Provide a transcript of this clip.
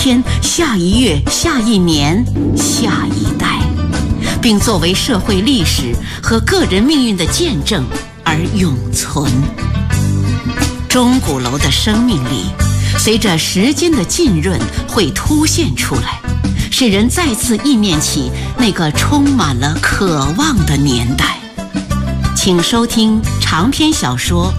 天、下一月、下一年、下一代，并作为社会历史和个人命运的见证而永存。钟鼓楼的生命力，随着时间的浸润会凸现出来，使人再次忆念起那个充满了渴望的年代。请收听长篇小说